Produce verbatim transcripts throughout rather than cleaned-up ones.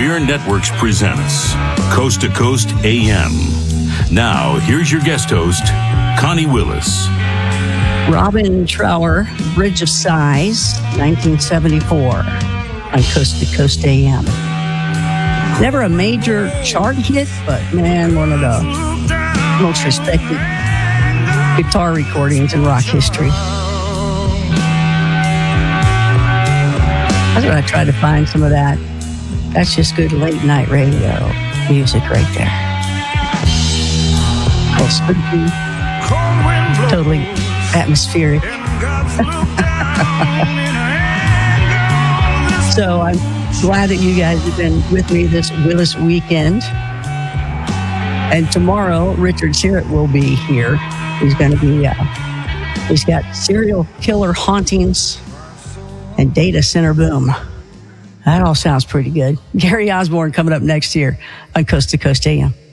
Premier Networks presents Coast to Coast A M. Now, here's your guest host, Connie Willis. Robin Trower, Bridge of Sighs, nineteen seventy-four, on Coast to Coast A M. Never a major chart hit, but man, one of the most respected guitar recordings in rock history. That's what I try to find some of that. That's just good late night radio music right there. Oh, spooky, totally atmospheric. So I'm glad that you guys have been with me this Willis weekend. And tomorrow, Richard Syrett will be here. He's going to be, uh, he's got Serial Killer Hauntings and Data Center Boom. That all sounds pretty good. Gary Osborne coming up next year on Coast to Coast A M.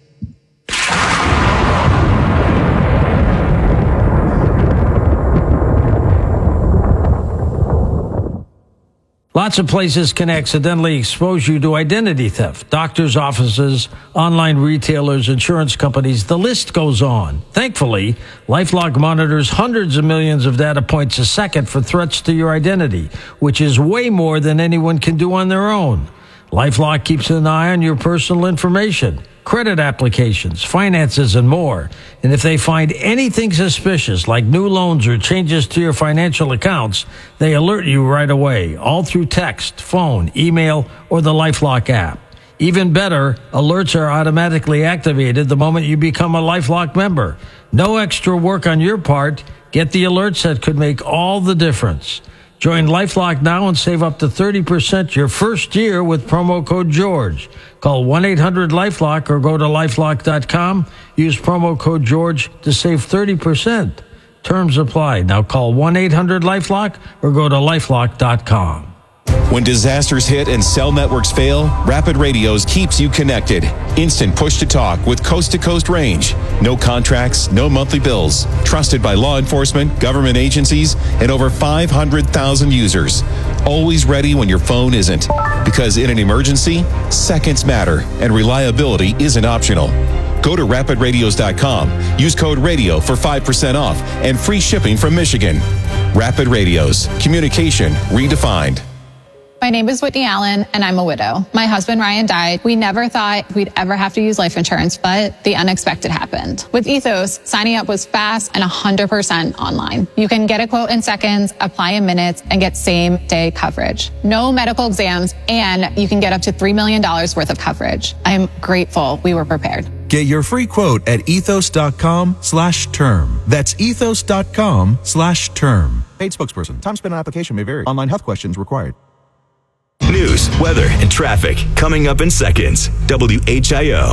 Lots of places can accidentally expose you to identity theft. Doctors' offices, online retailers, insurance companies, the list goes on. Thankfully, LifeLock monitors hundreds of millions of data points a second for threats to your identity, which is way more than anyone can do on their own. LifeLock keeps an eye on your personal information, credit applications, finances, and more. And if they find anything suspicious, like new loans or changes to your financial accounts, they alert you right away, all through text, phone, email, or the LifeLock app. Even better, alerts are automatically activated the moment you become a LifeLock member. No extra work on your part. Get the alerts that could make all the difference. Join LifeLock now and save up to thirty percent your first year with promo code George. Call one eight hundred LifeLock or go to lifelock dot com. Use promo code George to save thirty percent. Terms apply. Now call one eight hundred LifeLock or go to lifelock dot com. When disasters hit and cell networks fail, Rapid Radios keeps you connected. Instant push-to-talk with coast-to-coast range. No contracts, no monthly bills. Trusted by law enforcement, government agencies, and over five hundred thousand users. Always ready when your phone isn't. Because in an emergency, seconds matter, and reliability isn't optional. Go to rapid radios dot com. Use code RADIO for five percent off and free shipping from Michigan. Rapid Radios. Communication redefined. My name is Whitney Allen, and I'm a widow. My husband, Ryan, died. We never thought we'd ever have to use life insurance, but the unexpected happened. With Ethos, signing up was fast and one hundred percent online. You can get a quote in seconds, apply in minutes, and get same-day coverage. No medical exams, and you can get up to three million dollars worth of coverage. I'm grateful we were prepared. Get your free quote at ethos dot com slash term. That's ethos dot com slash term. Paid spokesperson. Time spent on application may vary. Online health questions required. News, weather, and traffic coming up in seconds. W H I O.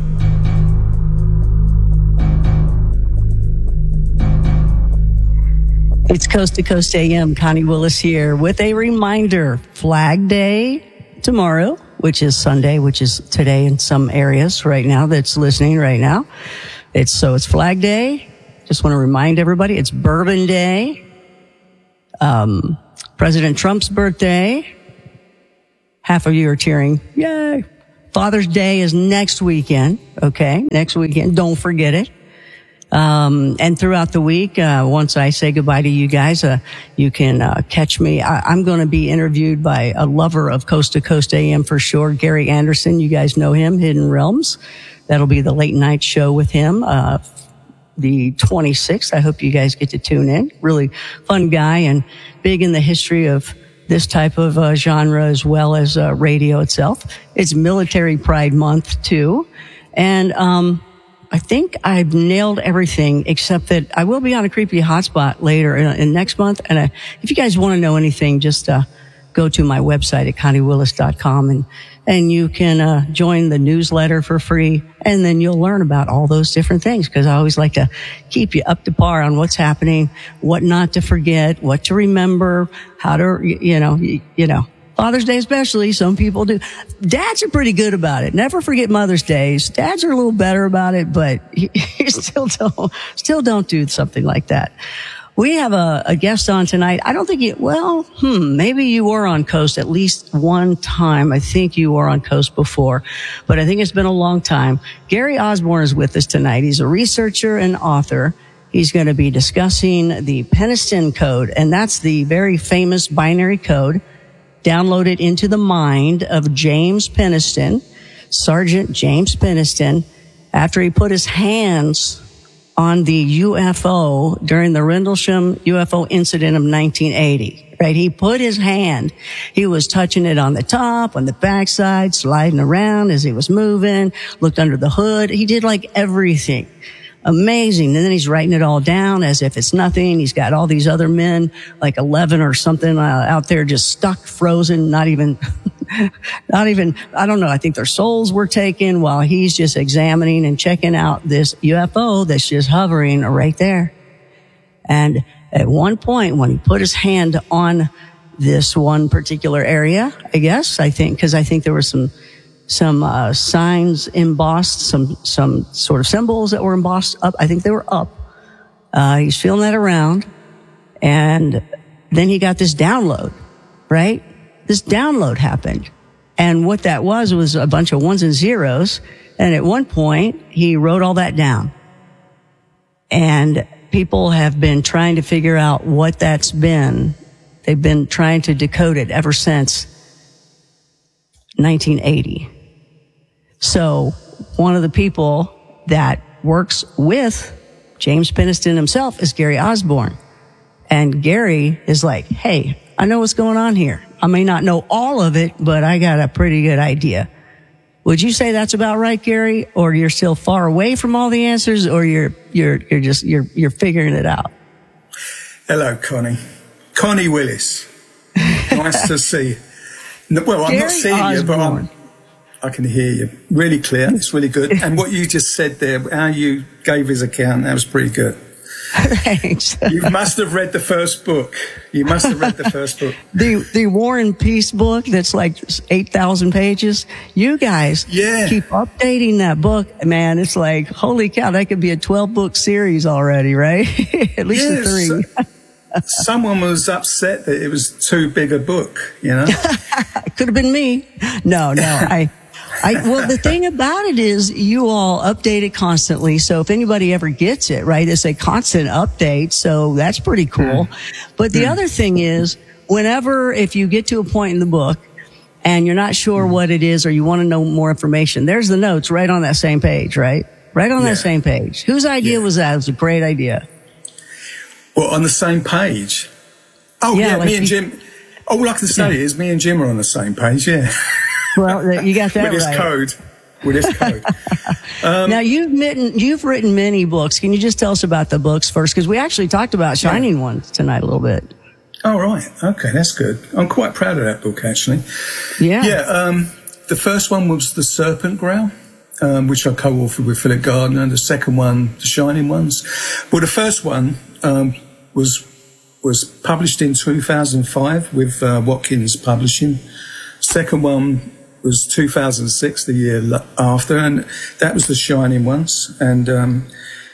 It's Coast to Coast A M. Connie Willis here with a reminder. Flag Day tomorrow, which is Sunday, which is today in some areas right now that's listening right now. It's so it's Flag Day. Just want to remind everybody it's Bourbon Day. Um, President Trump's birthday. Half of you are cheering. Yay. Father's Day is next weekend. Okay. Next weekend. Don't forget it. Um, and throughout the week, uh, once I say goodbye to you guys, uh, you can, uh, catch me. I, I'm going to be interviewed by a lover of Coast to Coast A M for sure. Gary Anderson. You guys know him, Hidden Realms. That'll be the late night show with him, uh, the twenty-sixth. I hope you guys get to tune in. Really fun guy and big in the history of this type of uh, genre as well as uh, radio itself. It's Military Pride Month too. And um I think I've nailed everything except that I will be on a creepy hotspot later in, in next month. And uh, if you guys want to know anything, just uh go to my website at connie willis dot com and and you can uh join the newsletter for free, and then you'll learn about all those different things, because I always like to keep you up to par on what's happening, what not to forget, what to remember, how to, you know, you, you know, Father's Day especially, some people do. Dads are pretty good about it. Never forget Mother's Days. Dads are a little better about it, but you, you still don't, still don't do something like that. We have a, a guest on tonight. I don't think you, well, hmm, maybe you were on Coast at least one time. I think you were on Coast before, but I think it's been a long time. Gary Osborne is with us tonight. He's a researcher and author. He's going to be discussing the Peniston Code, and that's the very famous binary code downloaded into the mind of James Peniston, Sergeant James Peniston, after he put his hands on the U F O during the Rendlesham U F O incident of nineteen eighty, right? He put his hand, he was touching it on the top, on the backside, sliding around as he was moving, looked under the hood. He did like everything. Amazing. And then he's writing it all down as if it's nothing. He's got all these other men, like eleven or something, uh, out there just stuck, frozen, not even, not even, I don't know. I think their souls were taken while he's just examining and checking out this U F O that's just hovering right there. And at one point, when he put his hand on this one particular area, I guess, I think, because I think there were some some uh, signs embossed, some some sort of symbols that were embossed up. I think they were up. Uh, he's feeling that around. And then he got this download, right? This download happened. And what that was was a bunch of ones and zeros. And at one point, he wrote all that down. And people have been trying to figure out what that's been. They've been trying to decode it ever since nineteen eighty. So one of the people that works with James Peniston himself is Gary Osborne. And Gary is like, hey, I know what's going on here. I may not know all of it, but I got a pretty good idea. Would you say that's about right, Gary? Or you're still far away from all the answers, or you're, you're, you're just, you're, you're figuring it out? Hello, Connie. Connie Willis. Nice to see you. Well, I'm Gary not seeing Osborne. you, but I'm, I can hear you. Really clear. It's really good. And what you just said there, how you gave his account, that was pretty good. Thanks. You must have read the first book. You must have read the first book. the the War and Peace book that's like eight thousand pages. You guys yeah. keep updating that book. Man, it's like, holy cow, that could be a twelve book series already, right? At least yes. a three. Someone was upset that it was too big a book, you know? It could have been me. No, no, I... I, well, the thing about it is you all update it constantly. So if anybody ever gets it, right, it's a constant update. So that's pretty cool. Mm. But the mm. other thing is, whenever, if you get to a point in the book and you're not sure mm. what it is or you want to know more information, there's the notes right on that same page, right? Right on yeah. that same page. Whose idea yeah. was that? It was a great idea. Well, on the same page? Oh, yeah, yeah like me and Jim. All I can say yeah. is me and Jim are on the same page, yeah. Well, you got that with right. Code. With this code. Um, now, you've written, you've written many books. Can you just tell us about the books first? Because we actually talked about Shining yeah. Ones tonight a little bit. Oh, right. Okay, that's good. I'm quite proud of that book, actually. Yeah. Yeah, um, the first one was The Serpent Growl, um, which I co-authored with Philip Gardner. The second one, The Shining Ones. Well, the first one um, was was published in two thousand five with uh, Watkins Publishing. Second one was two thousand six, the year after, and that was The Shining Ones. And um,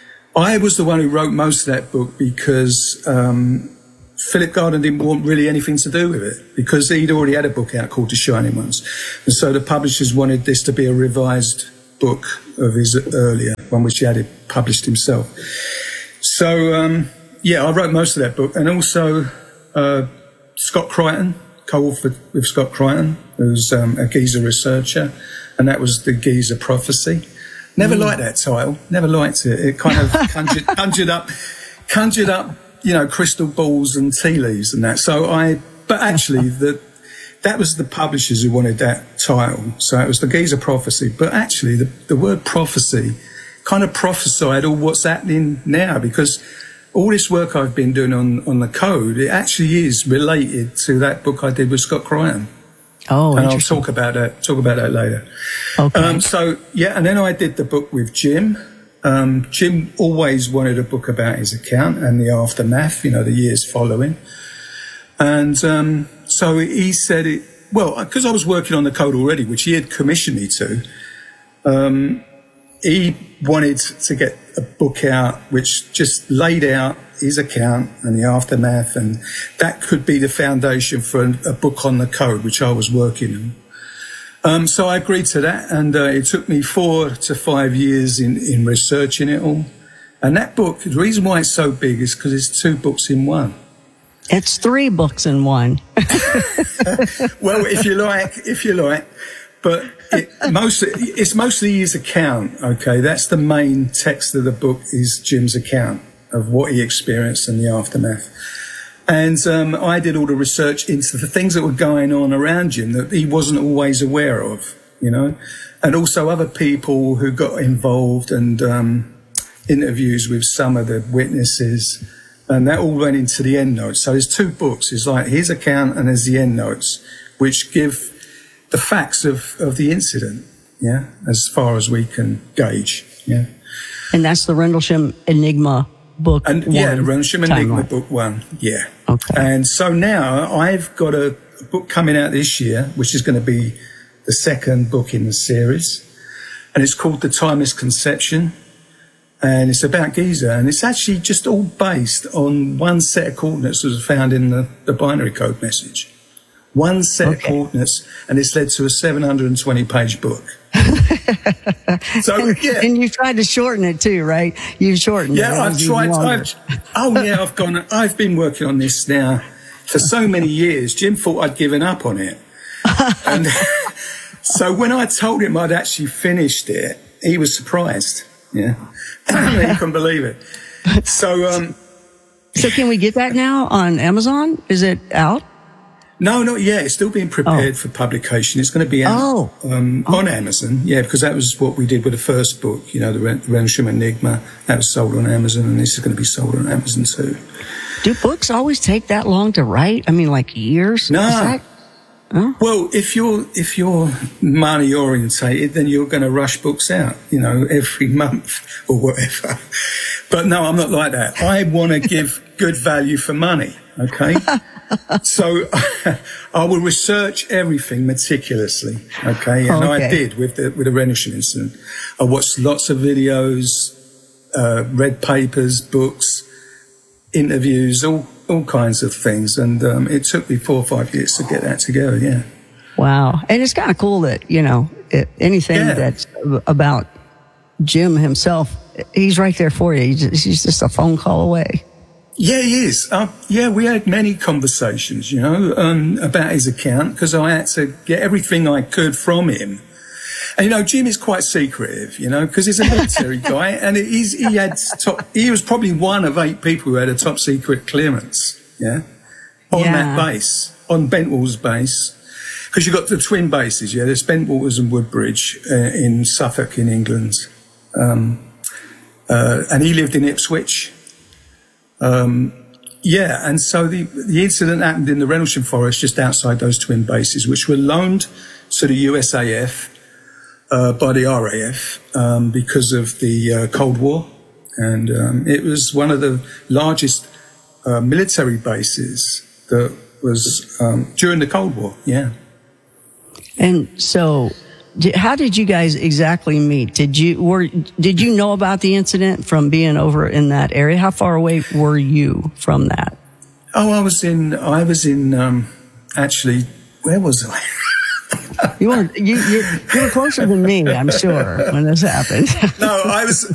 I was the one who wrote most of that book because um, Philip Gardner didn't want really anything to do with it because he'd already had a book out called The Shining Ones. And so the publishers wanted this to be a revised book of his earlier one, which he had published himself. So, um, yeah, I wrote most of that book. And also uh, Scott Crichton, co-authored with Scott Crichton, who's um, a Giza researcher, and that was The Giza Prophecy. Never mm. liked that title. Never liked it. It kind of conjured, conjured up, conjured up, you know, crystal balls and tea leaves and that. So I, but actually, the that was the publishers who wanted that title. So it was The Giza Prophecy. But actually, the, the word prophecy kind of prophesied all what's happening now, because all this work I've been doing on, on the code, it actually is related to that book I did with Scott Crichton. Oh, and I'll talk about that, talk about that later. Okay. Um, so, yeah, and then I did the book with Jim. Um, Jim always wanted a book about his account and the aftermath, you know, the years following. And um, so he said it, well, because I was working on the code already, which he had commissioned me to, um, he wanted to get a book out which just laid out his account and the aftermath, and that could be the foundation for a, a book on the code, which I was working on. Um, so I agreed to that, and uh, it took me four to five years in, in researching it all. And that book, the reason why it's so big is because it's two books in one. It's three books in one. Well, if you like, if you like, but it mostly, it's mostly his account. Okay, that's the main text of the book, is Jim's account of what he experienced and the aftermath. And um, I did all the research into the things that were going on around Jim that he wasn't always aware of, you know, and also other people who got involved, and um, interviews with some of the witnesses. And that all went into the endnotes. So there's two books. It's like his account and there's the endnotes, which give the facts of, of the incident, yeah, as far as we can gauge, yeah. And that's the Rendlesham Enigma book and, one. Yeah, the Rendlesham Enigma timeline. book one, yeah. Okay. And so now I've got a, a book coming out this year, which is going to be the second book in the series. And it's called The Timeless Conception. And it's about Giza, and it's actually just all based on one set of coordinates that was found in the, the binary code message. One set okay. of coordinates, and it's led to a seven hundred twenty page book. So, and, yeah. And you tried to shorten it too, right? You've shortened yeah, it. Yeah, I've tried. I've, oh, yeah, I've gone. I've been working on this now for so many years. Jim thought I'd given up on it. And so when I told him I'd actually finished it, he was surprised. Yeah. He couldn't believe it. So, um, so can we get that now on Amazon? Is it out? No, not yet. It's still being prepared oh. for publication. It's going to be out oh. um, oh. on Amazon. Yeah, because that was what we did with the first book, you know, the Rendlesham Enigma. That was sold on Amazon, and this is going to be sold on Amazon too. Do books always take that long to write? I mean, like years? No. That, huh? Well, if you're if you're money orientated, then you're going to rush books out, you know, every month or whatever. But no, I'm not like that. I want to give good value for money. Okay. So I will research everything meticulously, okay? And okay. I did with the with the Rendlesham incident. I watched lots of videos, uh, read papers, books, interviews, all all kinds of things, and um, it took me four or five years to get that together. Yeah. Wow, and it's kind of cool that you know it, anything yeah. that's about Jim himself, he's right there for you. He's just, he's just a phone call away. Yeah, he is. Uh, yeah, we had many conversations, you know, um, about his account, because I had to get everything I could from him. And, you know, Jim is quite secretive, you know, because he's a military guy, and he's, he had top, he was probably one of eight people who had a top secret clearance, yeah, on yeah. that base, on Bentwall's base. Because you've got the twin bases, yeah, there's Bentwaters and Woodbridge uh, in Suffolk in England. Um, uh, and he lived in Ipswich. Um, yeah, and so the, the incident happened in the Rendlesham Forest just outside those twin bases, which were loaned to the U S A F uh, by the R A F um, because of the uh, Cold War. And um, it was one of the largest uh, military bases that was um, during the Cold War, yeah. And so... How did you guys exactly meet? Did you were did you know about the incident from being over in that area? How far away were you from that? Oh, I was in. I was in. Um, actually, where was I? you were you, you you were closer than me, I'm sure, when this happened. No, I was